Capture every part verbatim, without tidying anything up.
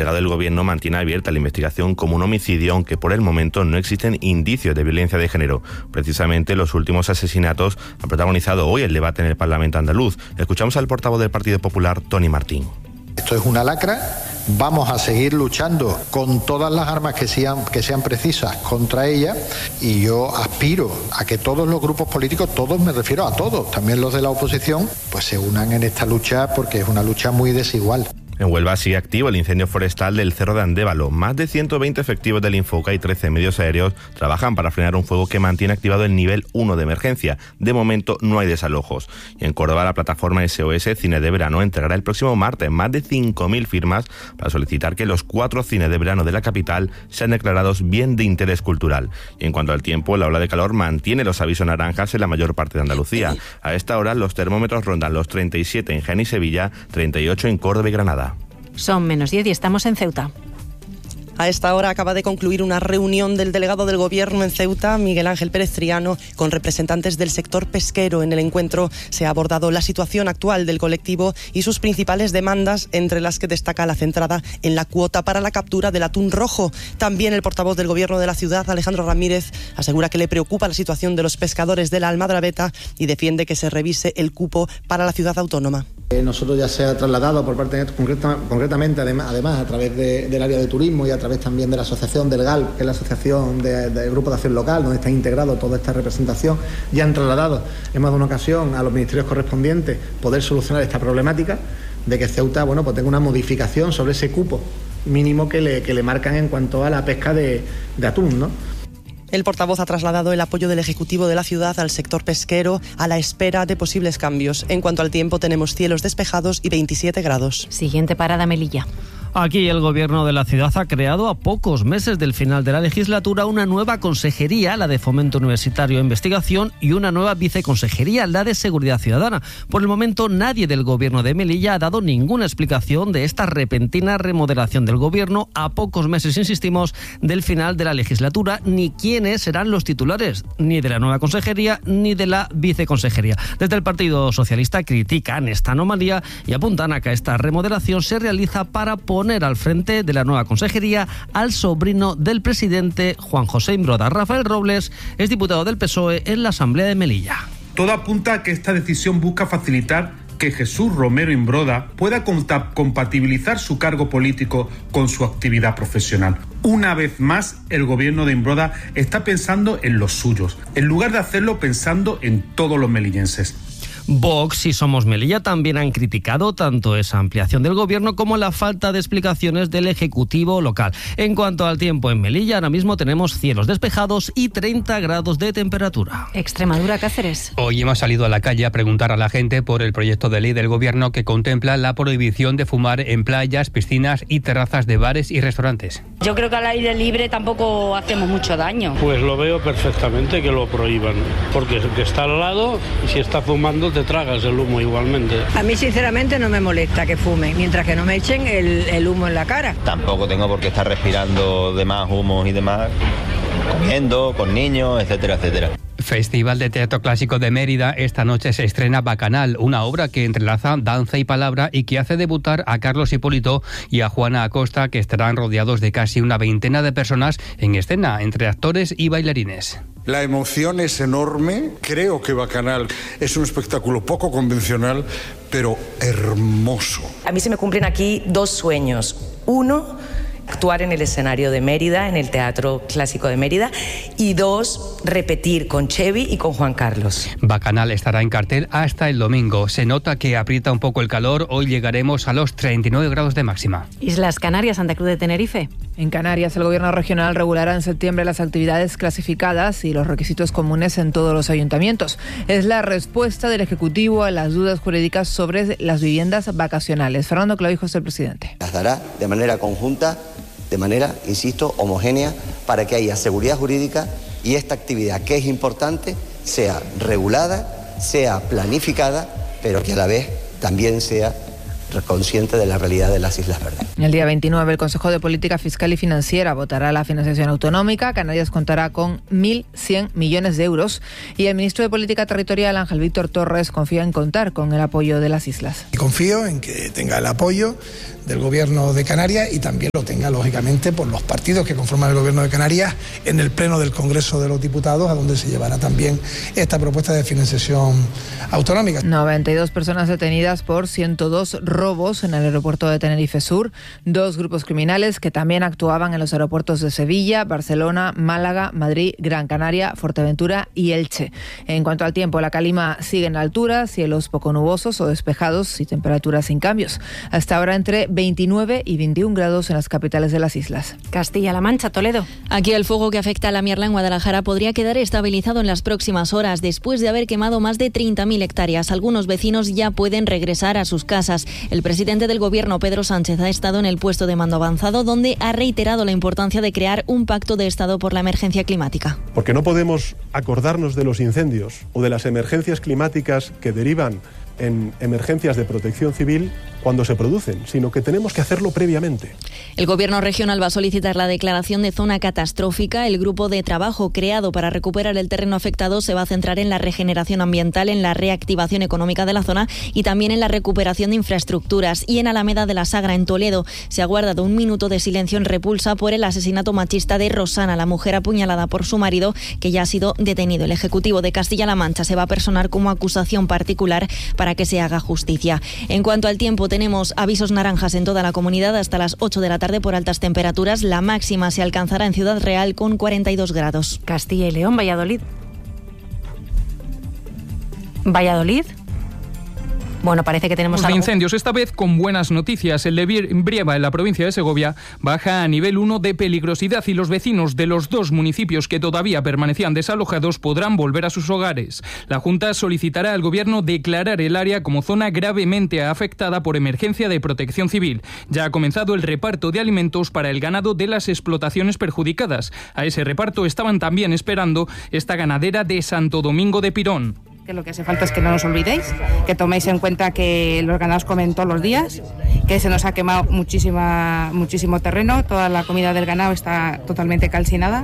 delegado del Gobierno mantiene abierta la investigación como un homicidio, aunque por el momento no existen indicios de violencia de género. Precisamente los últimos asesinatos han protagonizado hoy el debate en el Parlamento andaluz. Escuchamos al portavoz del Partido Popular, Tony Martín. Esto es una lacra. Vamos a seguir luchando con todas las armas que sean, que sean precisas contra ella, y yo aspiro a que todos los grupos políticos, todos me refiero a todos, también los de la oposición, pues se unan en esta lucha, porque es una lucha muy desigual. En Huelva sigue activo el incendio forestal del Cerro de Andévalo. Más de ciento veinte efectivos del Infoca y trece medios aéreos trabajan para frenar un fuego que mantiene activado el nivel uno de emergencia. De momento no hay desalojos. Y en Córdoba la plataforma S O S Cine de Verano entregará el próximo martes más de cinco mil firmas para solicitar que los cuatro cines de verano de la capital sean declarados bien de interés cultural. Y en cuanto al tiempo, la ola de calor mantiene los avisos naranjas en la mayor parte de Andalucía. A esta hora los termómetros rondan los treinta y siete en Jaén y Sevilla, treinta y ocho en Córdoba y Granada. Son menos diez y estamos en Ceuta. A esta hora acaba de concluir una reunión del delegado del Gobierno en Ceuta, Miguel Ángel Pérez Triano, con representantes del sector pesquero. En el encuentro se ha abordado la situación actual del colectivo y sus principales demandas, entre las que destaca la centrada en la cuota para la captura del atún rojo. También el portavoz del Gobierno de la ciudad, Alejandro Ramírez, asegura que le preocupa la situación de los pescadores de la Almadraveta y defiende que se revise el cupo para la ciudad autónoma. Nosotros ya se ha trasladado por parte concreta, concretamente además, además a través de, del área de turismo y a través también de la asociación del G A L, que es la asociación del de Grupo de Acción Local, donde está integrado toda esta representación. Ya han trasladado en más de una ocasión a los ministerios correspondientes poder solucionar esta problemática de que Ceuta, bueno, pues tenga una modificación sobre ese cupo mínimo que le, que le marcan en cuanto a la pesca de, de atún, ¿no? El portavoz ha trasladado el apoyo del Ejecutivo de la ciudad al sector pesquero a la espera de posibles cambios. En cuanto al tiempo, tenemos cielos despejados y veintisiete grados. Siguiente parada, Melilla. Aquí el Gobierno de la ciudad ha creado a pocos meses del final de la legislatura una nueva consejería, la de Fomento Universitario e Investigación, y una nueva viceconsejería, la de Seguridad Ciudadana. Por el momento nadie del Gobierno de Melilla ha dado ninguna explicación de esta repentina remodelación del Gobierno a pocos meses, insistimos, del final de la legislatura, ni quiénes serán los titulares, ni de la nueva consejería ni de la viceconsejería. Desde el Partido Socialista critican esta anomalía y apuntan a que esta remodelación se realiza para poner poner al frente de la nueva consejería al sobrino del presidente, Juan José Imbroda. Rafael Robles es diputado del P S O E en la Asamblea de Melilla. Todo apunta a que esta decisión busca facilitar que Jesús Romero Imbroda pueda compatibilizar su cargo político con su actividad profesional. Una vez más, el gobierno de Imbroda está pensando en los suyos, en lugar de hacerlo pensando en todos los melillenses. Vox y Somos Melilla también han criticado tanto esa ampliación del Gobierno como la falta de explicaciones del Ejecutivo local. En cuanto al tiempo en Melilla, ahora mismo tenemos cielos despejados y treinta grados de temperatura. Extremadura, Cáceres. Hoy hemos salido a la calle a preguntar a la gente por el proyecto de ley del Gobierno que contempla la prohibición de fumar en playas, piscinas y terrazas de bares y restaurantes. Yo creo que al aire libre tampoco hacemos mucho daño. Pues lo veo perfectamente que lo prohíban, porque el que está al lado, si está fumando, te tragas el humo igualmente. A mí sinceramente no me molesta que fumen, mientras que no me echen el, el humo en la cara. Tampoco tengo por qué estar respirando demás humos y demás, comiendo, con niños, etcétera, etcétera. Festival de Teatro Clásico de Mérida. Esta noche se estrena Bacanal, una obra que entrelaza danza y palabra y que hace debutar a Carlos Hipólito y a Juana Acosta, que estarán rodeados de casi una veintena de personas en escena, entre actores y bailarines. La emoción es enorme. Creo que Bacanal es un espectáculo poco convencional, pero hermoso. A mí se me cumplen aquí dos sueños. Uno, actuar en el escenario de Mérida, en el Teatro Clásico de Mérida, y dos, repetir con Chevy y con Juan Carlos. Bacanal estará en cartel hasta el domingo. Se nota que aprieta un poco el calor. Hoy llegaremos a los treinta y nueve grados de máxima. Islas Canarias, Santa Cruz de Tenerife. En Canarias, el Gobierno regional regulará en septiembre las actividades clasificadas y los requisitos comunes en todos los ayuntamientos. Es la respuesta del Ejecutivo a las dudas jurídicas sobre las viviendas vacacionales. Fernando Clavijo es el presidente. Las dará de manera conjunta, de manera, insisto, homogénea, para que haya seguridad jurídica y esta actividad, que es importante, sea regulada, sea planificada, pero que a la vez también sea consciente de la realidad de las Islas Verdes. El día veintinueve, el Consejo de Política Fiscal y Financiera votará la financiación autonómica. Canarias contará con mil cien millones de euros y el ministro de Política Territorial, Ángel Víctor Torres, confía en contar con el apoyo de las islas. Confío en que tenga el apoyo del Gobierno de Canarias y también lo tenga, lógicamente, por los partidos que conforman el Gobierno de Canarias en el Pleno del Congreso de los Diputados, a donde se llevará también esta propuesta de financiación autonómica. noventa y dos personas detenidas por ciento dos robos en el aeropuerto de Tenerife Sur, dos grupos criminales que también actuaban en los aeropuertos de Sevilla, Barcelona, Málaga, Madrid, Gran Canaria, Fuerteventura y Elche. En cuanto al tiempo, la calima sigue en altura, cielos poco nubosos o despejados y temperaturas sin cambios. Hasta ahora entre veintinueve y veintiún grados en las capitales de las islas. Castilla-La Mancha, Toledo. Aquí el fuego que afecta a la Mierla en Guadalajara podría quedar estabilizado en las próximas horas después de haber quemado más de treinta mil hectáreas. Algunos vecinos ya pueden regresar a sus casas. El presidente del Gobierno, Pedro Sánchez, ha estado en el puesto de mando avanzado, donde ha reiterado la importancia de crear un pacto de Estado por la emergencia climática. Porque no podemos acordarnos de los incendios o de las emergencias climáticas que derivan en emergencias de protección civil cuando se producen, sino que tenemos que hacerlo previamente. El Gobierno regional va a solicitar la declaración de zona catastrófica. El grupo de trabajo creado para recuperar el terreno afectado se va a centrar en la regeneración ambiental, en la reactivación económica de la zona y también en la recuperación de infraestructuras. Y en Alameda de la Sagra, en Toledo, se ha guardado un minuto de silencio en repulsa por el asesinato machista de Rosana, la mujer apuñalada por su marido, que ya ha sido detenido. El Ejecutivo de Castilla-La Mancha se va a personar como acusación particular para que se haga justicia. En cuanto al tiempo, tenemos avisos naranjas en toda la comunidad hasta las ocho de la tarde por altas temperaturas. La máxima se alcanzará en Ciudad Real con cuarenta y dos grados. Castilla y León, Valladolid. Valladolid. Bueno, parece que tenemos de algo. Incendios, esta vez con buenas noticias. El de Brieva, en la provincia de Segovia, baja a nivel uno de peligrosidad y los vecinos de los dos municipios que todavía permanecían desalojados podrán volver a sus hogares. La Junta solicitará al Gobierno declarar el área como zona gravemente afectada por emergencia de protección civil. Ya ha comenzado el reparto de alimentos para el ganado de las explotaciones perjudicadas. A ese reparto estaban también esperando esta ganadera de Santo Domingo de Pirón. Que lo que hace falta es que no nos olvidéis, que toméis en cuenta que los ganados comen todos los días, que se nos ha quemado muchísima, muchísimo terreno, toda la comida del ganado está totalmente calcinada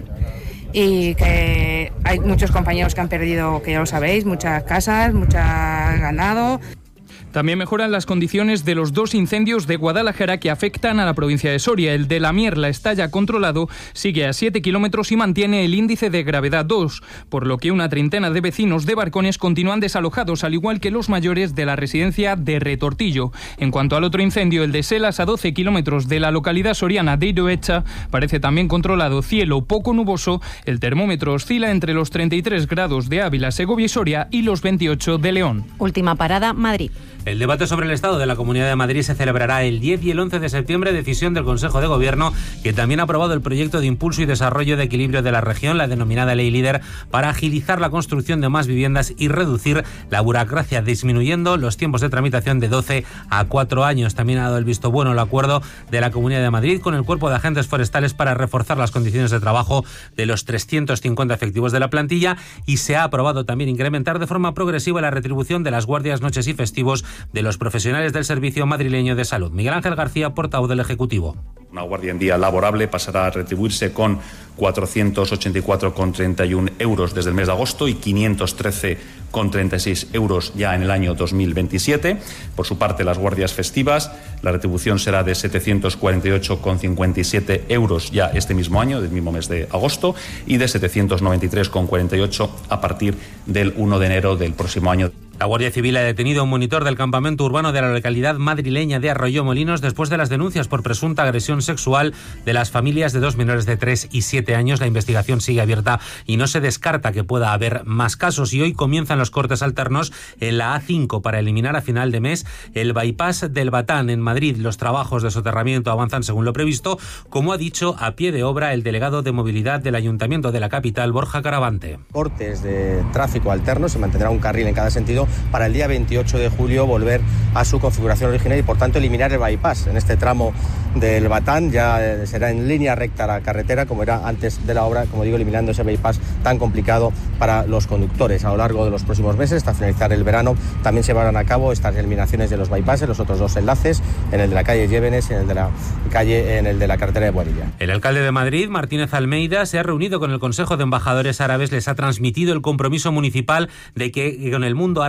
y que hay muchos compañeros que han perdido, que ya lo sabéis, muchas casas, mucho ganado. También mejoran las condiciones de los dos incendios de Guadalajara que afectan a la provincia de Soria. El de la Mierla está ya controlado, sigue a siete kilómetros y mantiene el índice de gravedad dos, por lo que una treintena de vecinos de Barcones continúan desalojados, al igual que los mayores de la residencia de Retortillo. En cuanto al otro incendio, el de Selas, a doce kilómetros de la localidad soriana de Iroecha, parece también controlado, cielo poco nuboso, el termómetro oscila entre los treinta y tres grados de Ávila, Segovia y Soria y los veintiocho de León. Última parada, Madrid. El debate sobre el estado de la Comunidad de Madrid se celebrará el diez y el once de septiembre, decisión del Consejo de Gobierno, que también ha aprobado el proyecto de impulso y desarrollo de equilibrio de la región, la denominada Ley Líder, para agilizar la construcción de más viviendas y reducir la burocracia, disminuyendo los tiempos de tramitación de doce a cuatro años. También ha dado el visto bueno el acuerdo de la Comunidad de Madrid con el Cuerpo de Agentes Forestales para reforzar las condiciones de trabajo de los trescientos cincuenta efectivos de la plantilla, y se ha aprobado también incrementar de forma progresiva la retribución de las guardias, noches y festivos de los profesionales del Servicio Madrileño de Salud. Miguel Ángel García, portavoz del Ejecutivo. Una guardia en día laborable pasará a retribuirse con cuatrocientos ochenta y cuatro coma treinta y uno euros desde el mes de agosto y quinientos trece coma treinta y seis euros ya en el año dos mil veintisiete. Por su parte, las guardias festivas, la retribución será de setecientos cuarenta y ocho coma cincuenta y siete euros ya este mismo año, del mismo mes de agosto, y de setecientos noventa y tres coma cuarenta y ocho a partir del uno de enero del próximo año. La Guardia Civil ha detenido a un monitor del campamento urbano de la localidad madrileña de Arroyomolinos después de las denuncias por presunta agresión sexual de las familias de dos menores de tres y siete años. La investigación sigue abierta y no se descarta que pueda haber más casos. Y hoy comienzan los cortes alternos en la A cinco para eliminar a final de mes el bypass del Batán en Madrid. Los trabajos de soterramiento avanzan según lo previsto, como ha dicho a pie de obra el delegado de movilidad del Ayuntamiento de la capital, Borja Caravante. Cortes de tráfico alternos, se mantendrá un carril en cada sentido para el día veintiocho de julio volver a su configuración original y por tanto eliminar el bypass en este tramo del Batán. Ya será en línea recta la carretera como era antes de la obra, como digo, eliminando ese bypass tan complicado para los conductores. A lo largo de los próximos meses, hasta finalizar el verano, también se llevarán a cabo estas eliminaciones de los bypasses, los otros dos enlaces, en el de la calle Llévenes y en el de la calle en el de la carretera de Boadilla. El alcalde de Madrid, Martínez Almeida, se ha reunido con el Consejo de Embajadores Árabes, les ha transmitido el compromiso municipal de que con el mundo árabe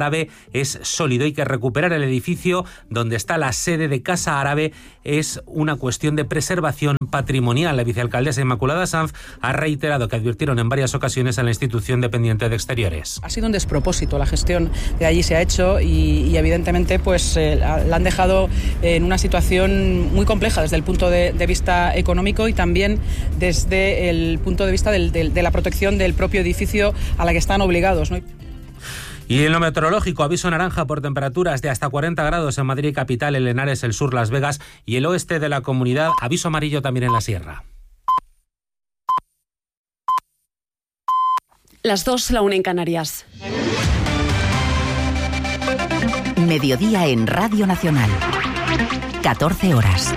árabe es sólido y que recuperar el edificio donde está la sede de Casa Árabe es una cuestión de preservación patrimonial. La vicealcaldesa Inmaculada Sanz ha reiterado que advirtieron en varias ocasiones a la institución dependiente de Exteriores. Ha sido un despropósito la gestión que allí se ha hecho y, y evidentemente pues eh, la han dejado en una situación muy compleja desde el punto de, de vista económico y también desde el punto de vista del, del, de la protección del propio edificio a la que están obligados, ¿no? Y en lo meteorológico, aviso naranja por temperaturas de hasta cuarenta grados en Madrid capital, el Henares, el sur, Las Vegas y el oeste de la comunidad. Aviso amarillo también en la sierra. Las dos, la una en Canarias. Mediodía en Radio Nacional. catorce horas.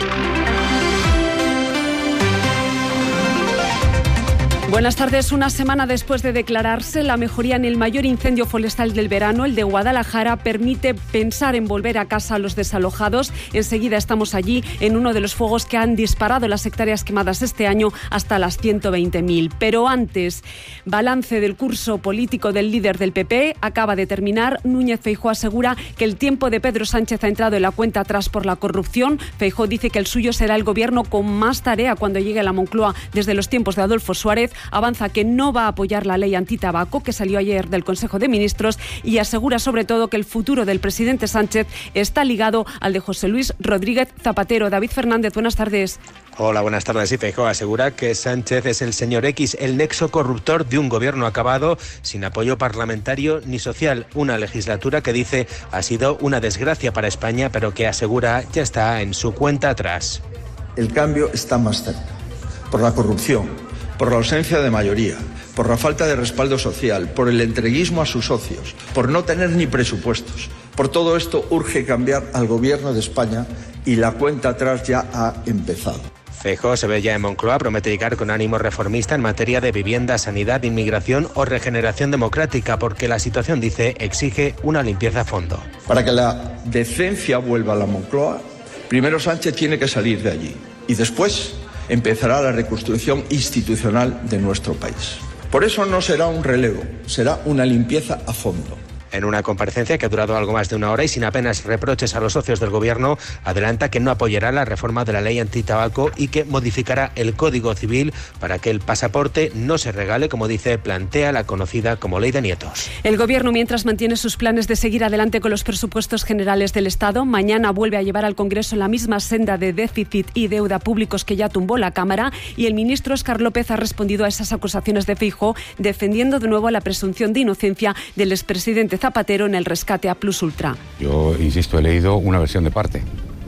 Buenas tardes. Una semana después de declararse la mejoría en el mayor incendio forestal del verano, el de Guadalajara, permite pensar en volver a casa a los desalojados. Enseguida estamos allí en uno de los fuegos que han disparado las hectáreas quemadas este año hasta las ciento veinte mil. Pero antes, balance del curso político del líder del P P. Acaba de terminar. Núñez Feijóo asegura que el tiempo de Pedro Sánchez ha entrado en la cuenta atrás por la corrupción. Feijóo dice que el suyo será el gobierno con más tarea cuando llegue a la Moncloa desde los tiempos de Adolfo Suárez. Avanza que no va a apoyar la ley antitabaco que salió ayer del Consejo de Ministros y asegura sobre todo que el futuro del presidente Sánchez está ligado al de José Luis Rodríguez Zapatero. David Fernández, buenas tardes. Hola, buenas tardes. Y Feijóo asegura que Sánchez es el señor X, el nexo corruptor de un gobierno acabado, sin apoyo parlamentario ni social. Una legislatura que dice ha sido una desgracia para España, pero que asegura ya está en su cuenta atrás. El cambio está más cerca, por la corrupción, por la ausencia de mayoría, por la falta de respaldo social, por el entreguismo a sus socios, por no tener ni presupuestos. Por todo esto urge cambiar al gobierno de España y la cuenta atrás ya ha empezado. Feijóo se ve ya en Moncloa, promete llegar con ánimo reformista en materia de vivienda, sanidad, inmigración o regeneración democrática, porque la situación, dice, exige una limpieza a fondo. Para que la decencia vuelva a la Moncloa, primero Sánchez tiene que salir de allí y después empezará la reconstrucción institucional de nuestro país. Por eso no será un relevo, será una limpieza a fondo. En una comparecencia que ha durado algo más de una hora y sin apenas reproches a los socios del gobierno, adelanta que no apoyará la reforma de la ley antitabaco y que modificará el Código Civil para que el pasaporte no se regale, como dice, plantea la conocida como ley de nietos. El gobierno, mientras, mantiene sus planes de seguir adelante con los presupuestos generales del Estado. Mañana vuelve a llevar al Congreso la misma senda de déficit y deuda públicos que ya tumbó la Cámara, y el ministro Óscar López ha respondido a esas acusaciones de Feijóo, defendiendo de nuevo la presunción de inocencia del expresidente Zapatero en el rescate a Plus Ultra. Yo, insisto, he leído una versión de parte.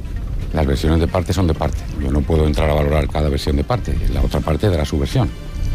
Las versiones de parte son de parte. Yo no puedo entrar a valorar cada versión de parte. La otra parte dará su versión.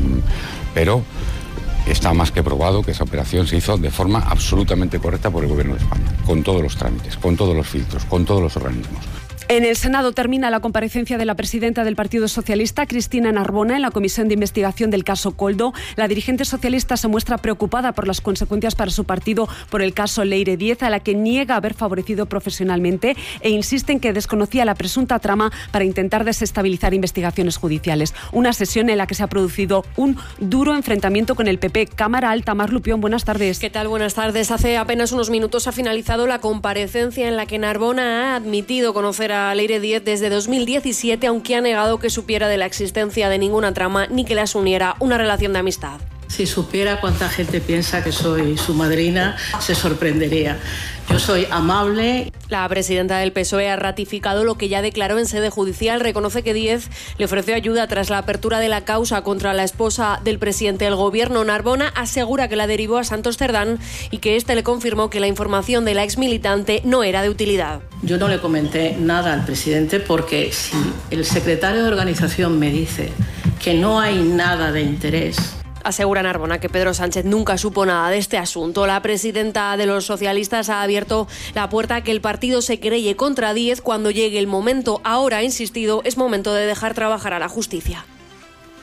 Pero está más que probado que esa operación se hizo de forma absolutamente correcta por el Gobierno de España, con todos los trámites, con todos los filtros, con todos los organismos. En el Senado termina la comparecencia de la presidenta del Partido Socialista, Cristina Narbona, en la comisión de investigación del caso Koldo. La dirigente socialista se muestra preocupada por las consecuencias para su partido por el caso Leire diez, a la que niega haber favorecido profesionalmente e insiste en que desconocía la presunta trama para intentar desestabilizar investigaciones judiciales. Una sesión en la que se ha producido un duro enfrentamiento con el P P. Cámara Alta, Mar Lupión, buenas tardes. ¿Qué tal? Buenas tardes. Hace apenas unos minutos ha finalizado la comparecencia en la que Narbona ha admitido conocer a Leire diez desde dos mil diecisiete, aunque ha negado que supiera de la existencia de ninguna trama ni que las uniera una relación de amistad. Si supiera cuánta gente piensa que soy su madrina, se sorprendería. Yo soy amable. La presidenta del P S O E ha ratificado lo que ya declaró en sede judicial. Reconoce que Díez le ofreció ayuda tras la apertura de la causa contra la esposa del presidente del gobierno. Narbona asegura que la derivó a Santos Cerdán y que éste le confirmó que la información de la exmilitante no era de utilidad. Yo no le comenté nada al presidente porque si el secretario de organización me dice que no hay nada de interés. Asegura Narbona que Pedro Sánchez nunca supo nada de este asunto. La presidenta de los socialistas ha abierto la puerta a que el partido se querelle contra Díez cuando llegue el momento. Ahora, ha insistido, es momento de dejar trabajar a la justicia.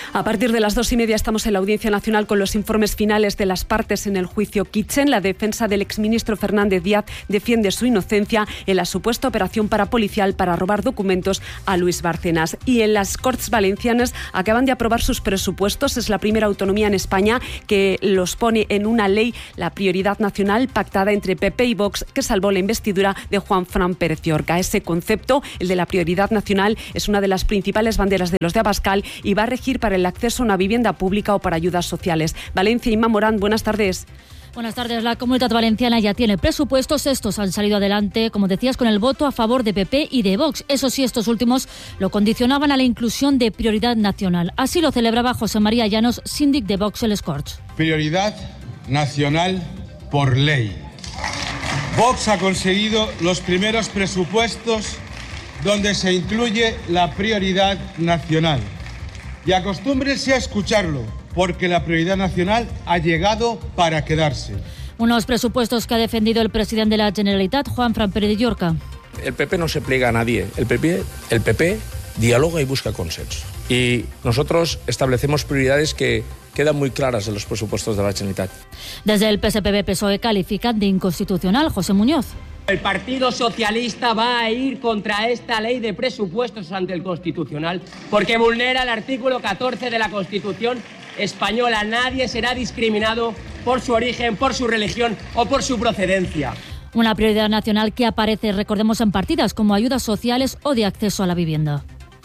A partir de las dos y media estamos en la Audiencia Nacional con los informes finales de las partes en el juicio Kitchen. La defensa del exministro Fernández Díaz defiende su inocencia en la supuesta operación parapolicial para robar documentos a Luis Bárcenas. Y en las Corts Valencianas acaban de aprobar sus presupuestos. Es la primera autonomía en España que los pone en una ley, la prioridad nacional pactada entre P P y Vox, que salvó la investidura de Juan Fran Pérez Llorca. Ese concepto, el de la prioridad nacional, es una de las principales banderas de los de Abascal y va a regir para el acceso a una vivienda pública o para ayudas sociales. Valencia, Inma Morán, buenas tardes. Buenas tardes. La Comunidad Valenciana ya tiene presupuestos. Estos han salido adelante, como decías, con el voto a favor de P P y de Vox. Eso sí, estos últimos lo condicionaban a la inclusión de prioridad nacional. Así lo celebraba José María Llanos, síndic de Vox en les Corts. Prioridad nacional por ley. Vox ha conseguido los primeros presupuestos donde se incluye la prioridad nacional. Y acostúmbrense a escucharlo, porque la prioridad nacional ha llegado para quedarse. Unos presupuestos que ha defendido el presidente de la Generalitat, Juan Fran Pérez Llorca. El P P no se pliega a nadie. El P P, el P P dialoga y busca consenso. Y nosotros establecemos prioridades que quedan muy claras en los presupuestos de la Generalitat. Desde el P S P B P S O E califican de inconstitucional. José Muñoz. El Partido Socialista va a ir contra esta ley de presupuestos ante el Constitucional porque vulnera el artículo catorce de la Constitución española. Nadie será discriminado por su origen, por su religión o por su procedencia. Una prioridad nacional que aparece, recordemos, en partidas como ayudas sociales o de acceso a la vivienda.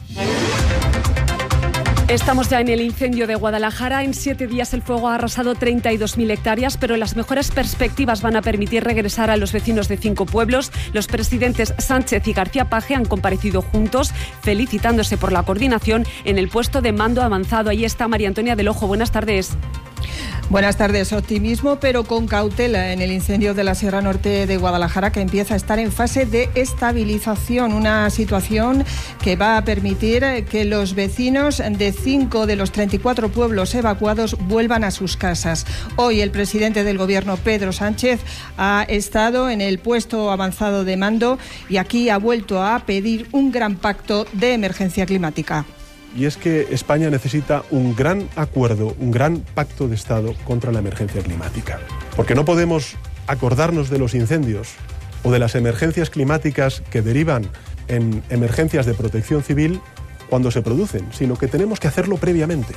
Estamos ya en el incendio de Guadalajara. En siete días el fuego ha arrasado treinta y dos mil hectáreas, pero las mejores perspectivas van a permitir regresar a los vecinos de cinco pueblos. Los presidentes Sánchez y García Page han comparecido juntos, felicitándose por la coordinación en el puesto de mando avanzado. Ahí está María Antonia del Ojo. Buenas tardes. Buenas tardes. Optimismo, pero con cautela en el incendio de la Sierra Norte de Guadalajara, que empieza a estar en fase de estabilización. Una situación que va a permitir que los vecinos de cinco de los treinta y cuatro pueblos evacuados vuelvan a sus casas. Hoy el presidente del Gobierno, Pedro Sánchez, ha estado en el puesto avanzado de mando y aquí ha vuelto a pedir un gran pacto de emergencia climática. Y es que España necesita un gran acuerdo, un gran pacto de Estado contra la emergencia climática. Porque no podemos acordarnos de los incendios o de las emergencias climáticas que derivan en emergencias de protección civil cuando se producen, sino que tenemos que hacerlo previamente.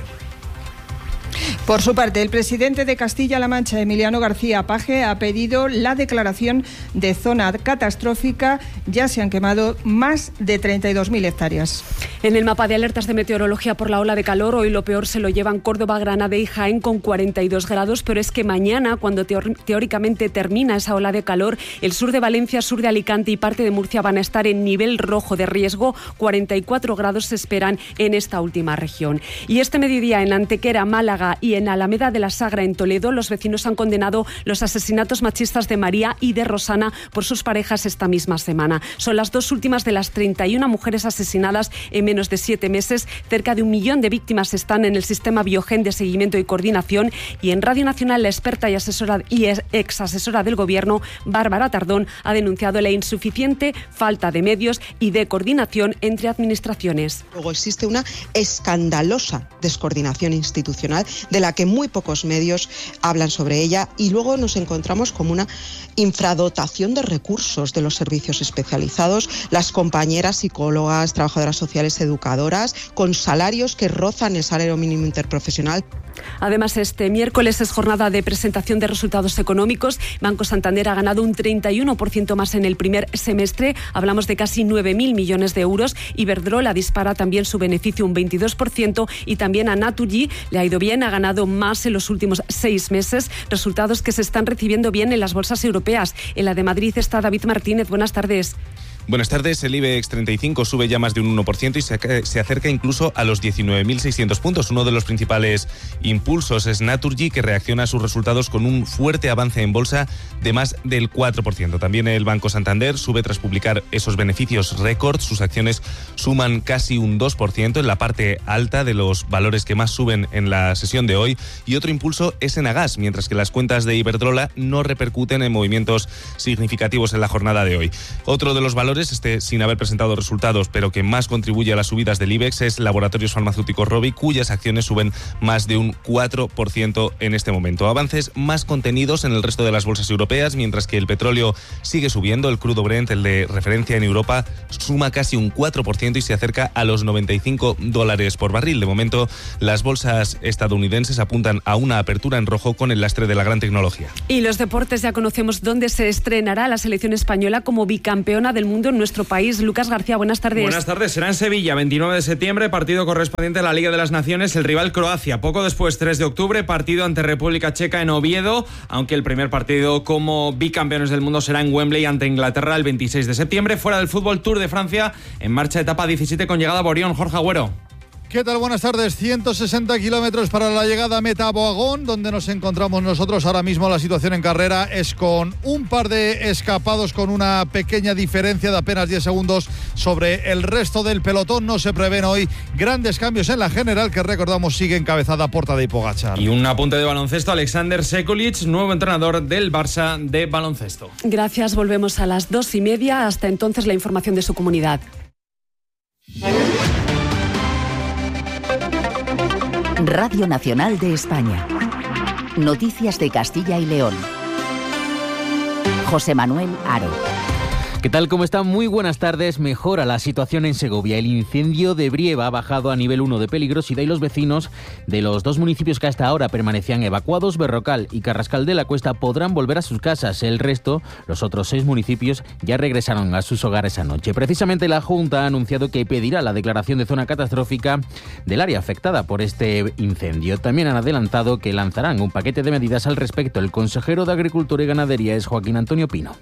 Por su parte, el presidente de Castilla-La Mancha, Emiliano García Page, ha pedido la declaración de zona catastrófica. Ya se han quemado más de treinta y dos mil hectáreas. En el mapa de alertas de meteorología por la ola de calor, hoy lo peor se lo llevan Córdoba, Granada y Jaén con cuarenta y dos grados, pero es que mañana, cuando teóricamente termina esa ola de calor, el sur de Valencia, sur de Alicante y parte de Murcia van a estar en nivel rojo de riesgo. cuarenta y cuatro grados se esperan en esta última región. Y este mediodía en Antequera, Málaga y en Alameda de la Sagra, en Toledo, los vecinos han condenado los asesinatos machistas de María y de Rosana por sus parejas esta misma semana. Son las dos últimas de las treinta y una mujeres asesinadas en menos de siete meses. Cerca de un millón de víctimas están en el sistema Biogen de seguimiento y coordinación. Y en Radio Nacional, la experta y asesora y ex asesora del Gobierno, Bárbara Tardón, ha denunciado la insuficiente falta de medios y de coordinación entre administraciones. Luego existe una escandalosa descoordinación institucional de la que muy pocos medios hablan sobre ella, y luego nos encontramos como una infradotación de recursos de los servicios especializados, las compañeras psicólogas, trabajadoras sociales, educadoras, con salarios que rozan el salario mínimo interprofesional. Además, este miércoles es jornada de presentación de resultados económicos. Banco Santander ha ganado un treinta y uno por ciento más en el primer semestre. Hablamos de casi nueve mil millones de euros. Iberdrola dispara también su beneficio un veintidós por ciento y también a Naturgy le ha ido bien, ha ganado más en los últimos seis meses. Resultados que se están recibiendo bien en las bolsas europeas. En la de Madrid está David Martínez. Buenas tardes. Buenas tardes. El IBEX treinta y cinco sube ya más de un uno por ciento y se acerca incluso a los diecinueve mil seiscientos puntos. Uno de los principales impulsos es Naturgy, que reacciona a sus resultados con un fuerte avance en bolsa de más del cuatro por ciento. También el Banco Santander sube tras publicar esos beneficios récord. Sus acciones suman casi un dos por ciento en la parte alta de los valores que más suben en la sesión de hoy. Y otro impulso es Enagas, mientras que las cuentas de Iberdrola no repercuten en movimientos significativos en la jornada de hoy. Otro de los valores valores, este sin haber presentado resultados, pero que más contribuye a las subidas del IBEX, es Laboratorios Farmacéuticos Rovi, cuyas acciones suben más de un cuatro por ciento en este momento. Avances más contenidos en el resto de las bolsas europeas, mientras que el petróleo sigue subiendo. El crudo Brent, el de referencia en Europa, suma casi un cuatro por ciento y se acerca a los noventa y cinco dólares por barril. De momento, las bolsas estadounidenses apuntan a una apertura en rojo con el lastre de la gran tecnología. Y los deportes, ya conocemos dónde se estrenará la selección española como bicampeona del mundo en nuestro país. Lucas García, buenas tardes. Buenas tardes, será en Sevilla, veintinueve de septiembre, partido correspondiente a la Liga de las Naciones, el rival Croacia. Poco después, tres de octubre, partido ante República Checa en Oviedo, aunque el primer partido como bicampeones del mundo será en Wembley ante Inglaterra el veintiséis de septiembre. Fuera del fútbol, Tour de Francia, en marcha etapa diecisiete con llegada a Borión. Jorge Agüero. ¿Qué tal? Buenas tardes. ciento sesenta kilómetros para la llegada a Meta Boagón, donde nos encontramos nosotros ahora mismo. La situación en carrera es con un par de escapados, con una pequeña diferencia de apenas diez segundos sobre el resto del pelotón. No se prevén hoy grandes cambios en la general, que recordamos sigue encabezada por Tadej Pogačar. Y un apunte de baloncesto, Alexander Sekulic, nuevo entrenador del Barça de baloncesto. Gracias, volvemos a las dos y media. Hasta entonces, la información de su comunidad. Radio Nacional de España. Noticias de Castilla y León. José Manuel Haro. ¿Qué tal? ¿Cómo están? Muy buenas tardes. Mejora la situación en Segovia. El incendio de Brieva ha bajado a nivel uno de peligrosidad y los vecinos de los dos municipios que hasta ahora permanecían evacuados, Berrocal y Carrascal de la Cuesta, podrán volver a sus casas. El resto, los otros seis municipios, ya regresaron a sus hogares anoche. Precisamente la Junta ha anunciado que pedirá la declaración de zona catastrófica del área afectada por este incendio. También han adelantado que lanzarán un paquete de medidas al respecto. El consejero de Agricultura y Ganadería es Joaquín Antonio Pino.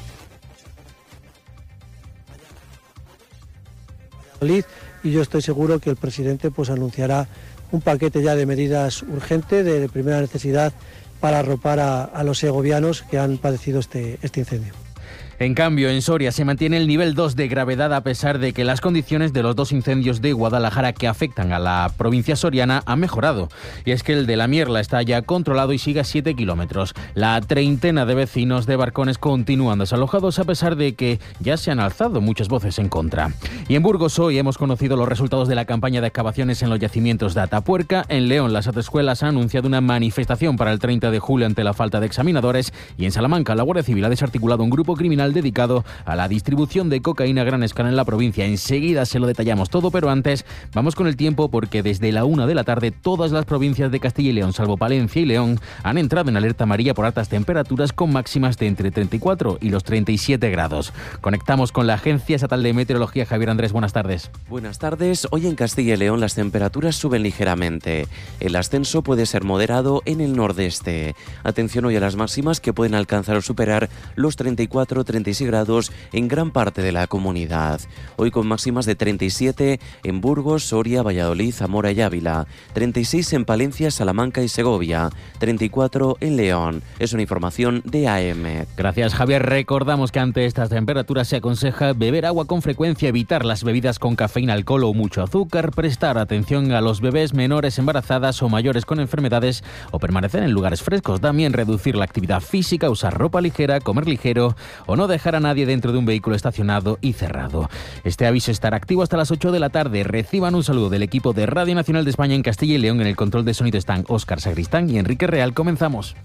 Y yo estoy seguro que el presidente pues anunciará un paquete ya de medidas urgentes de primera necesidad para arropar a, a los segovianos que han padecido este, este incendio. En cambio, en Soria se mantiene el nivel dos de gravedad a pesar de que las condiciones de los dos incendios de Guadalajara que afectan a la provincia soriana han mejorado. Y es que el de la Mierla está ya controlado y sigue a siete kilómetros. La treintena de vecinos de Barcones continúan desalojados a pesar de que ya se han alzado muchas voces en contra. Y en Burgos hoy hemos conocido los resultados de la campaña de excavaciones en los yacimientos de Atapuerca. En León, las autoescuelas han anunciado una manifestación para el treinta de julio ante la falta de examinadores. Y en Salamanca, la Guardia Civil ha desarticulado un grupo criminal dedicado a la distribución de cocaína a gran escala en la provincia. Enseguida se lo detallamos todo, pero antes vamos con el tiempo porque desde la una de la tarde todas las provincias de Castilla y León, salvo Palencia y León, han entrado en alerta amarilla por altas temperaturas con máximas de entre treinta y cuatro y los treinta y siete grados. Conectamos con la Agencia Estatal de Meteorología. Javier Andrés, buenas tardes. Buenas tardes. Hoy en Castilla y León las temperaturas suben ligeramente. El ascenso puede ser moderado en el nordeste. Atención hoy a las máximas que pueden alcanzar o superar los treinta y cuatro treinta y seis grados en gran parte de la comunidad. Hoy con máximas de treinta y siete en Burgos, Soria, Valladolid, Zamora y Ávila, treinta y seis en Palencia, Salamanca y Segovia, treinta y cuatro en León. Es una información de A M. Gracias, Javier. Recordamos que ante estas temperaturas se aconseja beber agua con frecuencia, evitar las bebidas con cafeína, alcohol o mucho azúcar, prestar atención a los bebés menores, embarazadas o mayores con enfermedades o permanecer en lugares frescos. También reducir la actividad física, usar ropa ligera, comer ligero o no dejar a nadie dentro de un vehículo estacionado y cerrado. Este aviso estará activo hasta las ocho de la tarde. Reciban un saludo del equipo de Radio Nacional de España en Castilla y León. En el control de sonido están Óscar Sagristán y Enrique Real. Comenzamos.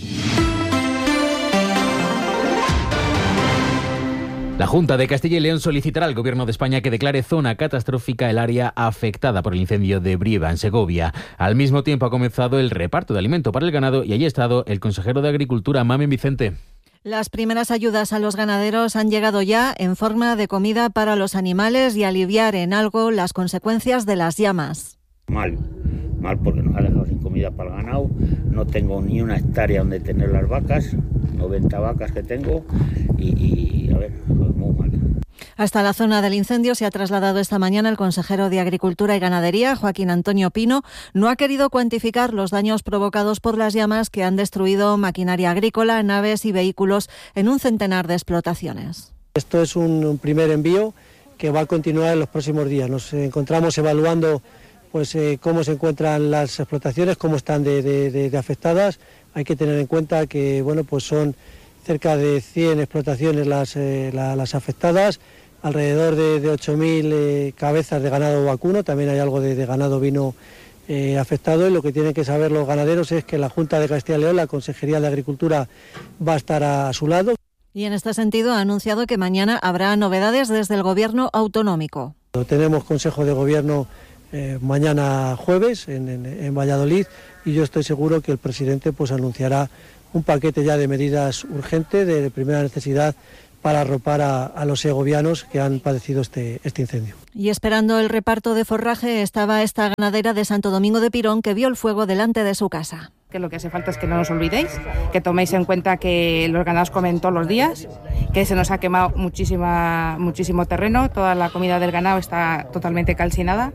La Junta de Castilla y León solicitará al Gobierno de España que declare zona catastrófica el área afectada por el incendio de Brieva, en Segovia. Al mismo tiempo ha comenzado el reparto de alimento para el ganado y allí ha estado el consejero de Agricultura, Mamen Vicente. Las primeras ayudas a los ganaderos han llegado ya en forma de comida para los animales y aliviar en algo las consecuencias de las llamas. Mal, mal porque nos ha dejado sin comida para el ganado, no tengo ni una hectárea donde tener las vacas, noventa vacas que tengo y, y a ver, muy mal. Hasta la zona del incendio se ha trasladado esta mañana el consejero de Agricultura y Ganadería, Joaquín Antonio Pino. No ha querido cuantificar los daños provocados por las llamas que han destruido maquinaria agrícola, naves y vehículos en un centenar de explotaciones. Esto es un primer envío que va a continuar en los próximos días. Nos encontramos evaluando pues eh, cómo se encuentran las explotaciones, cómo están de, de, de, de afectadas. Hay que tener en cuenta que bueno, pues son cerca de cien explotaciones las, eh, la, las afectadas, alrededor de, de ocho mil eh, cabezas de ganado vacuno, también hay algo de, de ganado vino eh, afectado, y lo que tienen que saber los ganaderos es que la Junta de Castilla y León, la Consejería de Agricultura, va a estar a, a su lado. Y en este sentido ha anunciado que mañana habrá novedades desde el Gobierno autonómico. Tenemos Consejo de Gobierno eh, mañana jueves en, en, en Valladolid, y yo estoy seguro que el presidente pues anunciará un paquete ya de medidas urgentes de primera necesidad para arropar a, a los segovianos que han padecido este, este incendio. Y esperando el reparto de forraje estaba esta ganadera de Santo Domingo de Pirón, que vio el fuego delante de su casa. Que lo que hace falta es que no nos olvidéis, que toméis en cuenta que los ganados comen todos los días, que se nos ha quemado muchísima, muchísimo terreno, toda la comida del ganado está totalmente calcinada,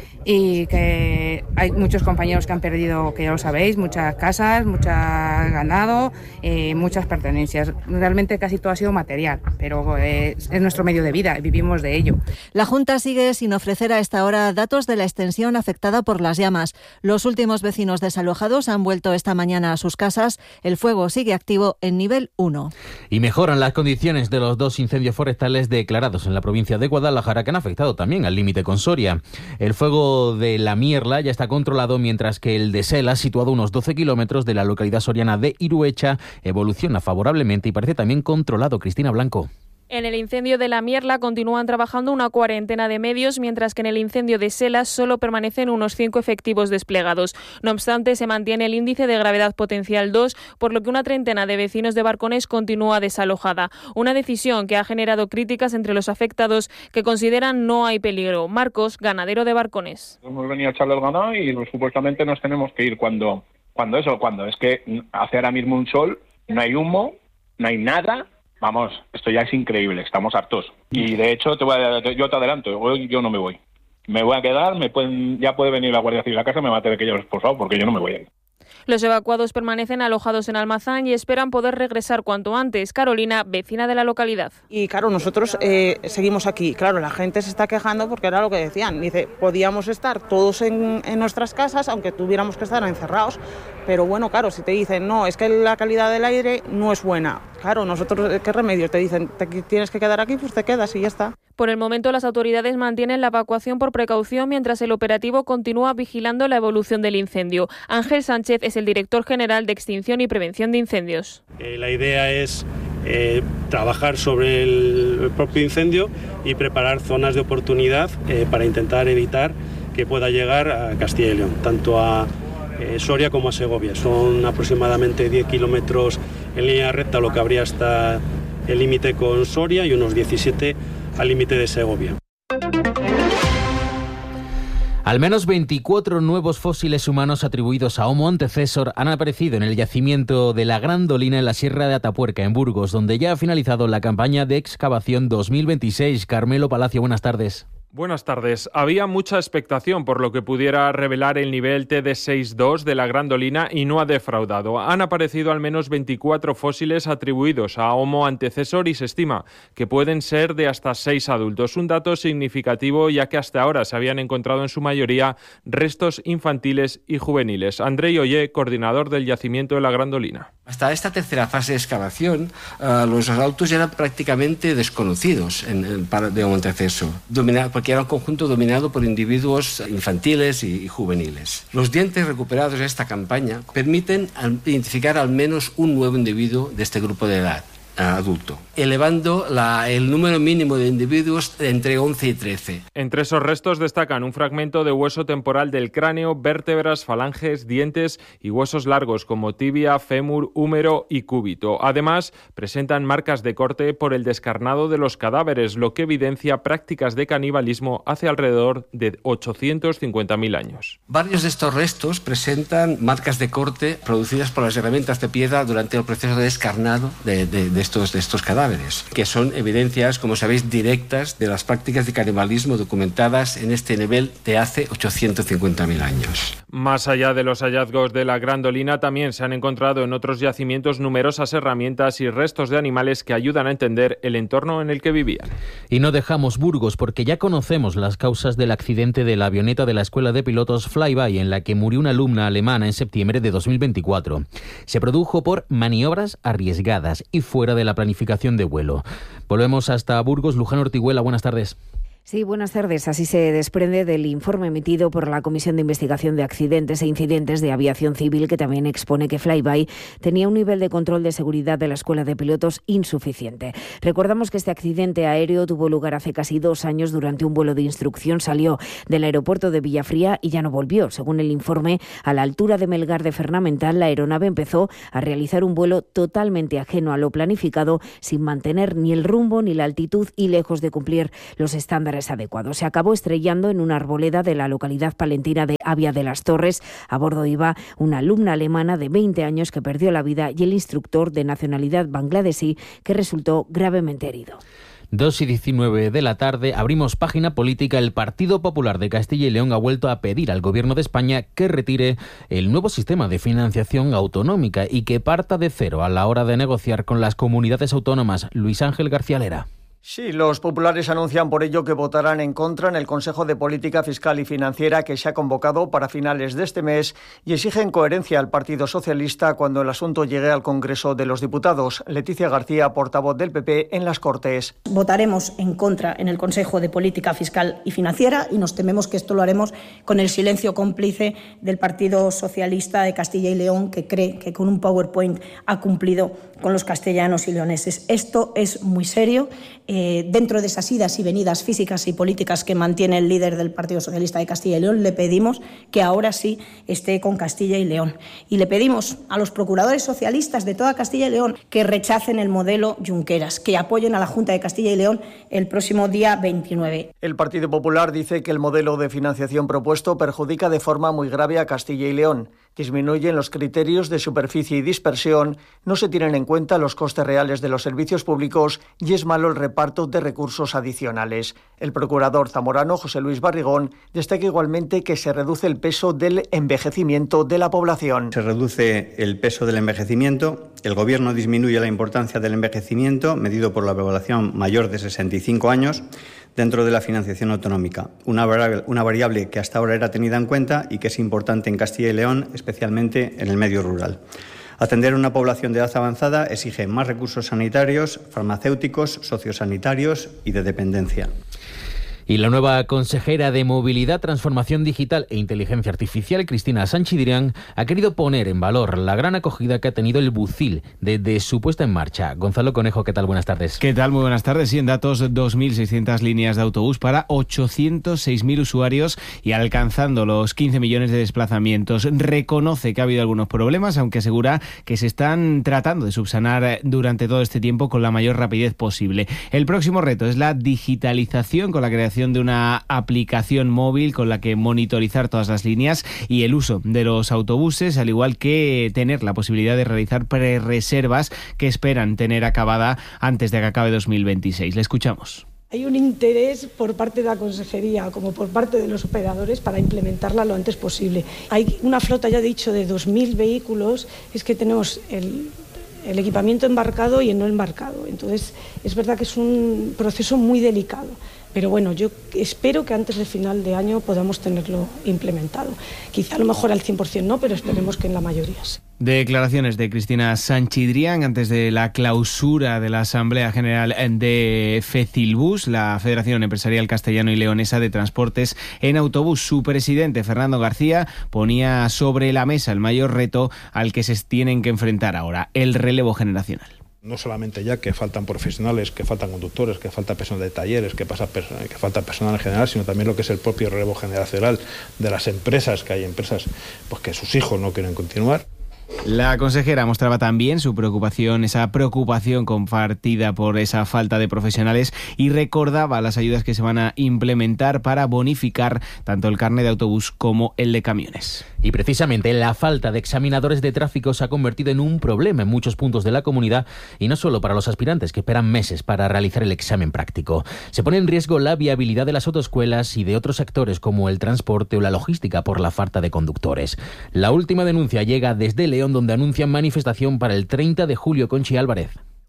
y que hay muchos compañeros que han perdido, que ya lo sabéis, muchas casas, mucho ganado, eh, muchas pertenencias. Realmente casi todo ha sido material, pero eh, es nuestro medio de vida, vivimos de ello. La Junta sigue sin ofrecer a esta hora datos de la extensión afectada por las llamas. Los últimos vecinos desalojados han vuelto esta mañana a sus casas. El fuego sigue activo en nivel uno. Y mejoran las condiciones de los dos incendios forestales declarados en la provincia de Guadalajara, que han afectado también al límite con Soria. El fuego de La Mierla ya está controlado, mientras que el de Sela, situado a unos doce kilómetros de la localidad soriana de Iruecha, evoluciona favorablemente y parece también controlado. Cristina Blanco. En el incendio de La Mierla continúan trabajando una cuarentena de medios, mientras que en el incendio de Selas solo permanecen unos cinco efectivos desplegados. No obstante, se mantiene el índice de gravedad potencial dos, por lo que una treintena de vecinos de Barconés continúa desalojada. Una decisión que ha generado críticas entre los afectados, que consideran no hay peligro. Marcos, ganadero de Barconés. Hemos venido a echarle el ganado y supuestamente nos tenemos que ir cuando, cuando eso, cuando es que hace ahora mismo un sol, no hay humo, no hay nada. Vamos, esto ya es increíble, estamos hartos. Y de hecho, te voy a, yo te adelanto, hoy yo no me voy. Me voy a quedar, me pueden, ya puede venir la Guardia Civil a casa y me va a tener que llevar esposado porque yo no me voy a ir. Los evacuados permanecen alojados en Almazán y esperan poder regresar cuanto antes. Carolina, vecina de la localidad. Y claro, nosotros eh, seguimos aquí. Claro, la gente se está quejando porque era lo que decían. Dice, podíamos estar todos en, en nuestras casas, aunque tuviéramos que estar encerrados. Pero bueno, claro, si te dicen, no, es que la calidad del aire no es buena. Claro, nosotros, ¿qué remedio? Te dicen, te tienes que quedar aquí, pues te quedas y ya está. Por el momento, las autoridades mantienen la evacuación por precaución, mientras el operativo continúa vigilando la evolución del incendio. Ángel Sánchez es el director general de Extinción y Prevención de Incendios. Eh, la idea es eh, trabajar sobre el propio incendio y preparar zonas de oportunidad eh, para intentar evitar que pueda llegar a Castilla y León, tanto a eh, Soria como a Segovia. Son aproximadamente diez kilómetros en línea recta lo que habría hasta el límite con Soria y unos diecisiete al límite de Segovia. Al menos veinticuatro nuevos fósiles humanos atribuidos a Homo antecessor han aparecido en el yacimiento de la Grandolina en la Sierra de Atapuerca, en Burgos, donde ya ha finalizado la campaña de excavación dos mil veintiséis. Carmelo Palacio, buenas tardes. Buenas tardes. Había mucha expectación por lo que pudiera revelar el nivel T D seis punto dos de la Grandolina y no ha defraudado. Han aparecido al menos veinticuatro fósiles atribuidos a Homo antecessor y se estima que pueden ser de hasta seis adultos. Un dato significativo, ya que hasta ahora se habían encontrado en su mayoría restos infantiles y juveniles. Andrei Ollé, coordinador del yacimiento de la Grandolina. Hasta esta tercera fase de excavación, uh, los adultos eran prácticamente desconocidos en, en, de Homo antecessor, dominado, porque era un conjunto dominado por individuos infantiles y, y juveniles. Los dientes recuperados de esta campaña permiten identificar al menos un nuevo individuo de este grupo de edad adulto, elevando la, el número mínimo de individuos entre once y trece. Entre esos restos destacan un fragmento de hueso temporal del cráneo, vértebras, falanges, dientes y huesos largos como tibia, fémur, húmero y cúbito. Además, presentan marcas de corte por el descarnado de los cadáveres, lo que evidencia prácticas de canibalismo hace alrededor de ochocientos cincuenta mil años. Varios de estos restos presentan marcas de corte producidas por las herramientas de piedra durante el proceso de descarnado de, de, de Estos, de estos cadáveres, que son evidencias, como sabéis, directas de las prácticas de canibalismo documentadas en este nivel de hace ochocientos cincuenta mil años. Más allá de los hallazgos de la Grandolina, también se han encontrado en otros yacimientos numerosas herramientas y restos de animales que ayudan a entender el entorno en el que vivían. Y no dejamos Burgos porque ya conocemos las causas del accidente de la avioneta de la Escuela de Pilotos Flyby, en la que murió una alumna alemana en septiembre de dos mil veinticuatro. Se produjo por maniobras arriesgadas y fuera de de la planificación de vuelo. Volvemos hasta Burgos. Luján Ortiguela, buenas tardes. Sí, buenas tardes. Así se desprende del informe emitido por la Comisión de Investigación de Accidentes e Incidentes de Aviación Civil, que también expone que Flyby tenía un nivel de control de seguridad de la Escuela de Pilotos insuficiente. Recordamos que este accidente aéreo tuvo lugar hace casi dos años durante un vuelo de instrucción. Salió del aeropuerto de Villafría y ya no volvió. Según el informe, a la altura de Melgar de Fernamental, la aeronave empezó a realizar un vuelo totalmente ajeno a lo planificado, sin mantener ni el rumbo ni la altitud y lejos de cumplir los estándares adecuados. Se acabó estrellando en una arboleda de la localidad palentina de Avia de las Torres. A bordo iba una alumna alemana de veinte años que perdió la vida y el instructor de nacionalidad bangladesí que resultó gravemente herido. dos y diecinueve de la tarde, abrimos página política. El Partido Popular de Castilla y León ha vuelto a pedir al Gobierno de España que retire el nuevo sistema de financiación autonómica y que parta de cero a la hora de negociar con las comunidades autónomas. Luis Ángel García Lera. Sí, los populares anuncian por ello que votarán en contra en el Consejo de Política Fiscal y Financiera que se ha convocado para finales de este mes y exigen coherencia al Partido Socialista cuando el asunto llegue al Congreso de los Diputados. Leticia García, portavoz del P P en las Cortes. Votaremos en contra en el Consejo de Política Fiscal y Financiera y nos tememos que esto lo haremos con el silencio cómplice del Partido Socialista de Castilla y León, que cree que con un PowerPoint ha cumplido con los castellanos y leoneses. Esto es muy serio. Eh, dentro de esas idas y venidas físicas y políticas que mantiene el líder del Partido Socialista de Castilla y León, le pedimos que ahora sí esté con Castilla y León. Y le pedimos a los procuradores socialistas de toda Castilla y León que rechacen el modelo Junqueras, que apoyen a la Junta de Castilla y León el próximo día veintinueve. El Partido Popular dice que el modelo de financiación propuesto perjudica de forma muy grave a Castilla y León. Disminuyen los criterios de superficie y dispersión, no se tienen en cuenta los costes reales de los servicios públicos y es malo el reparto de recursos adicionales. El procurador zamorano José Luis Barrigón destaca igualmente que se reduce el peso del envejecimiento de la población. Se reduce el peso del envejecimiento, el Gobierno disminuye la importancia del envejecimiento, medido por la población mayor de sesenta y cinco años, dentro de la financiación autonómica, una variable, una variable que hasta ahora era tenida en cuenta y que es importante en Castilla y León, especialmente en el medio rural. Atender a una población de edad avanzada exige más recursos sanitarios, farmacéuticos, sociosanitarios y de dependencia. Y la nueva consejera de Movilidad, Transformación Digital e Inteligencia Artificial, Cristina Sanchidrián, ha querido poner en valor la gran acogida que ha tenido el Bucil desde su puesta en marcha. Gonzalo Conejo, ¿qué tal? Buenas tardes. ¿Qué tal? Muy buenas tardes. Sí, en datos, dos mil seiscientas líneas de autobús para ochocientos seis mil usuarios y alcanzando los quince millones de desplazamientos. Reconoce que ha habido algunos problemas, aunque asegura que se están tratando de subsanar durante todo este tiempo con la mayor rapidez posible. El próximo reto es la digitalización con la creación de una aplicación móvil con la que monitorizar todas las líneas y el uso de los autobuses, al igual que tener la posibilidad de realizar prerreservas que esperan tener acabada antes de que acabe dos mil veintiséis. Le escuchamos. Hay un interés por parte de la Consejería como por parte de los operadores para implementarla lo antes posible. Hay una flota, ya he dicho, de dos mil vehículos, es que tenemos el... el equipamiento embarcado y el no embarcado. Entonces, es verdad que es un proceso muy delicado. Pero bueno, yo espero que antes del final de año podamos tenerlo implementado. Quizá a lo mejor al cien por ciento no, pero esperemos que en la mayoría sí. Declaraciones de Cristina Sanchidrián antes de la clausura de la Asamblea General de FECILBUS, la Federación Empresarial Castellano y Leonesa de Transportes en Autobús. Su presidente, Fernando García, ponía sobre la mesa el mayor reto al que se tienen que enfrentar ahora, el relevo generacional. No solamente ya que faltan profesionales, que faltan conductores, que falta personal de talleres, que, pasa, que falta personal en general, sino también lo que es el propio relevo generacional de las empresas, que hay empresas pues, que sus hijos no quieren continuar. La consejera mostraba también su preocupación, esa preocupación compartida por esa falta de profesionales y recordaba las ayudas que se van a implementar para bonificar tanto el carnet de autobús como el de camiones. Y precisamente la falta de examinadores de tráfico se ha convertido en un problema en muchos puntos de la comunidad y no solo para los aspirantes que esperan meses para realizar el examen práctico. Se pone en riesgo la viabilidad de las autoescuelas y de otros sectores como el transporte o la logística por la falta de conductores. La última denuncia llega desde León, donde anuncian manifestación para el treinta de julio. Conchi Álvarez.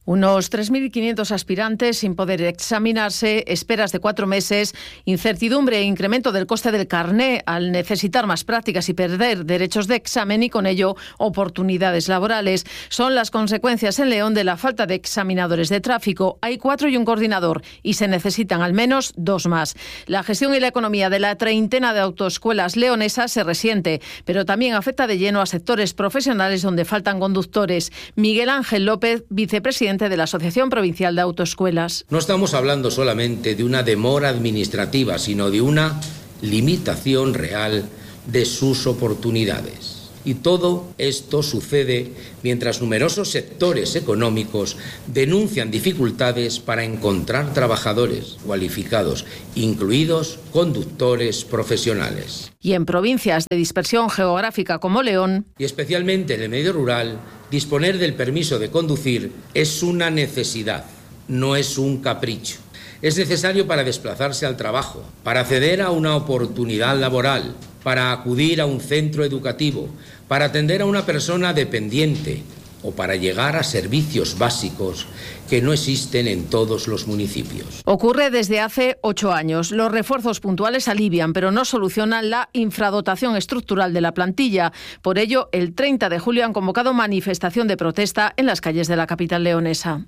Unos tres mil quinientos aspirantes sin poder examinarse, esperas de cuatro meses, incertidumbre e incremento del coste del carné al necesitar más prácticas y perder derechos de examen y con ello oportunidades laborales. Son las consecuencias en León de la falta de examinadores de tráfico. Hay cuatro y un coordinador y se necesitan al menos dos más. La gestión y la economía de la treintena de autoescuelas leonesas se resiente, pero también afecta de lleno a sectores profesionales donde faltan conductores. Miguel Ángel López, vicepresidente de la Asociación Provincial de Autoescuelas. No estamos hablando solamente de una demora administrativa, sino de una limitación real de sus oportunidades. Y todo esto sucede mientras numerosos sectores económicos denuncian dificultades para encontrar trabajadores cualificados, incluidos conductores profesionales. Y en provincias de dispersión geográfica como León, y especialmente en el medio rural, disponer del permiso de conducir es una necesidad, no es un capricho. Es necesario para desplazarse al trabajo, para acceder a una oportunidad laboral, para acudir a un centro educativo, para atender a una persona dependiente o para llegar a servicios básicos que no existen en todos los municipios. Ocurre desde hace ocho años. Los refuerzos puntuales alivian, pero no solucionan la infradotación estructural de la plantilla. Por ello, el treinta de julio han convocado manifestación de protesta en las calles de la capital leonesa.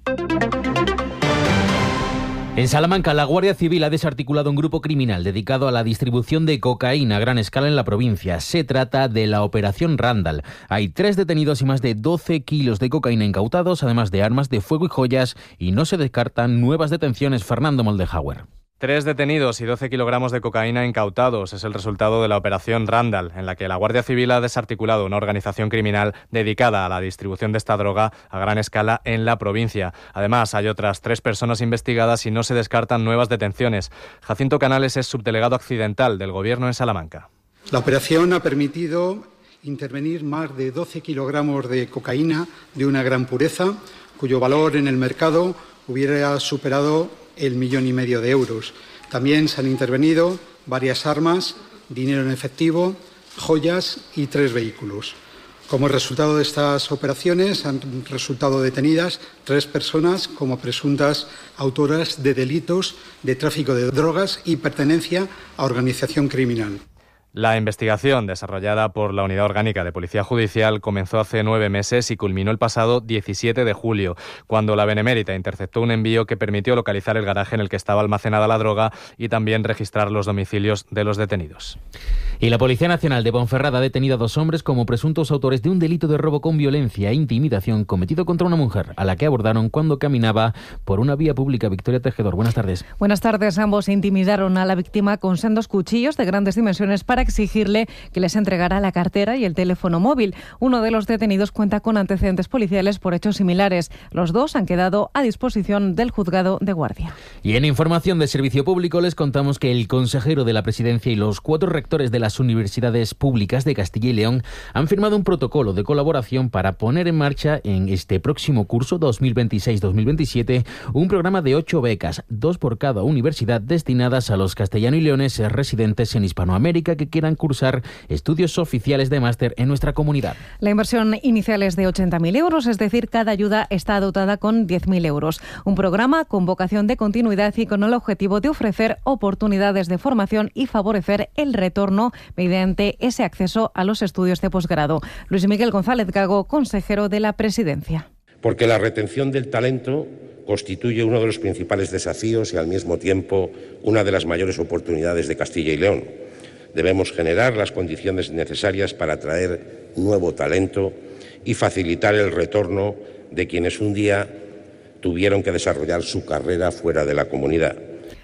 En Salamanca, la Guardia Civil ha desarticulado un grupo criminal dedicado a la distribución de cocaína a gran escala en la provincia. Se trata de la Operación Randall. Hay tres detenidos y más de doce kilos de cocaína incautados, además de armas de fuego y joyas, y no se descartan nuevas detenciones. Fernando Moldehauer. Tres detenidos y doce kilogramos de cocaína incautados es el resultado de la Operación Randall, en la que la Guardia Civil ha desarticulado una organización criminal dedicada a la distribución de esta droga a gran escala en la provincia. Además, hay otras tres personas investigadas y no se descartan nuevas detenciones. Jacinto Canales es subdelegado accidental del Gobierno en Salamanca. La operación ha permitido intervenir más de doce kilogramos de cocaína de una gran pureza, cuyo valor en el mercado hubiera superado el millón y medio de euros. También se han intervenido varias armas, dinero en efectivo, joyas y tres vehículos. Como resultado de estas operaciones han resultado detenidas tres personas como presuntas autoras de delitos de tráfico de drogas y pertenencia a organización criminal. La investigación desarrollada por la Unidad Orgánica de Policía Judicial comenzó hace nueve meses y culminó el pasado diecisiete de julio, cuando la Benemérita interceptó un envío que permitió localizar el garaje en el que estaba almacenada la droga y también registrar los domicilios de los detenidos. Y la Policía Nacional de Ponferrada ha detenido a dos hombres como presuntos autores de un delito de robo con violencia e intimidación cometido contra una mujer, a la que abordaron cuando caminaba por una vía pública. Victoria Tejedor, buenas tardes. Buenas tardes. Ambos intimidaron a la víctima con sendos cuchillos de grandes dimensiones para exigirle que les entregara la cartera y el teléfono móvil. Uno de los detenidos cuenta con antecedentes policiales por hechos similares. Los dos han quedado a disposición del juzgado de guardia. Y en información de servicio público les contamos que el consejero de la Presidencia y los cuatro rectores de las universidades públicas de Castilla y León han firmado un protocolo de colaboración para poner en marcha en este próximo curso dos mil veintiséis dos mil veintisiete un programa de ocho becas, dos por cada universidad, destinadas a los castellano y leoneses residentes en Hispanoamérica que quieran cursar estudios oficiales de máster en nuestra comunidad. La inversión inicial es de ochenta mil euros, es decir, cada ayuda está dotada con diez mil euros. Un programa con vocación de continuidad y con el objetivo de ofrecer oportunidades de formación y favorecer el retorno mediante ese acceso a los estudios de posgrado. Luis Miguel González Gago, consejero de la Presidencia. Porque la retención del talento constituye uno de los principales desafíos y al mismo tiempo una de las mayores oportunidades de Castilla y León. Debemos generar las condiciones necesarias para atraer nuevo talento y facilitar el retorno de quienes un día tuvieron que desarrollar su carrera fuera de la comunidad.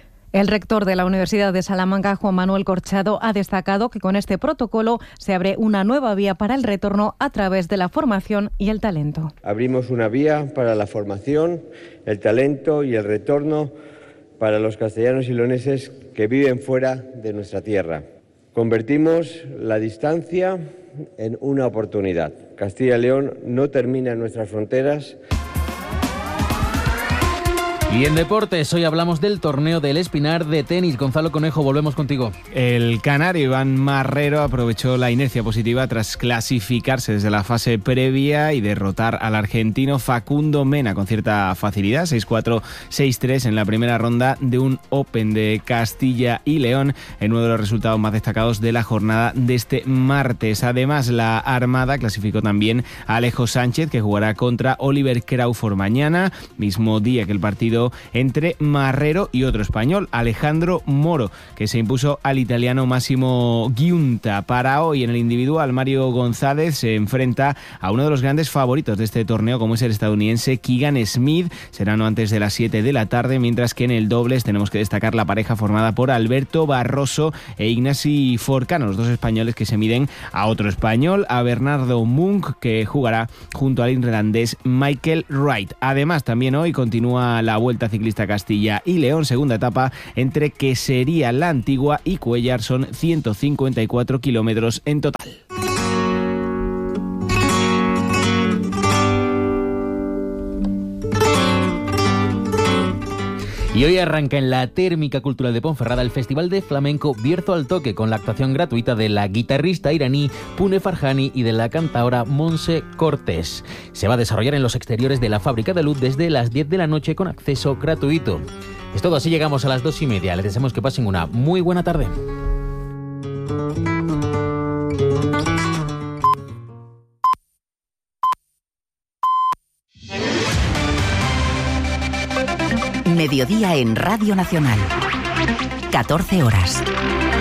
El rector de la Universidad de Salamanca, Juan Manuel Corchado, ha destacado que con este protocolo se abre una nueva vía para el retorno a través de la formación y el talento. Abrimos una vía para la formación, el talento y el retorno para los castellanos y leoneses que viven fuera de nuestra tierra. Convertimos la distancia en una oportunidad. Castilla y León no termina en nuestras fronteras. Y en deportes, hoy hablamos del torneo del Espinar de tenis. Gonzalo Conejo, volvemos contigo. El canario Iván Marrero aprovechó la inercia positiva tras clasificarse desde la fase previa y derrotar al argentino Facundo Mena con cierta facilidad, seis cuatro, seis tres en la primera ronda de un Open de Castilla y León, en uno de los resultados más destacados de la jornada de este martes. Además, la Armada clasificó también a Alejo Sánchez, que jugará contra Oliver Crawford mañana, mismo día que el partido entre Marrero y otro español, Alejandro Moro, que se impuso al italiano Massimo Giunta. Para hoy, en el individual, Mario González se enfrenta a uno de los grandes favoritos de este torneo, como es el estadounidense Keegan Smith. Será no antes de las siete de la tarde, mientras que en el dobles tenemos que destacar la pareja formada por Alberto Barroso e Ignasi Forcano, los dos españoles que se miden a otro español, a Bernardo Munk, que jugará junto al irlandés Michael Wright. Además, también hoy continúa la Vuelta Ciclista Castilla y León, segunda etapa entre Quesería la Antigua y Cuéllar, son ciento cincuenta y cuatro kilómetros en total. Y hoy arranca en la Térmica Cultural de Ponferrada el Festival de Flamenco Bierzo al Toque, con la actuación gratuita de la guitarrista iraní Pune Farhani y de la cantaora Monse Cortés. Se va a desarrollar en los exteriores de la Fábrica de Luz desde las diez de la noche con acceso gratuito. Es todo, así llegamos a las dos y media. Les deseamos que pasen una muy buena tarde. Mediodía en Radio Nacional. catorce horas.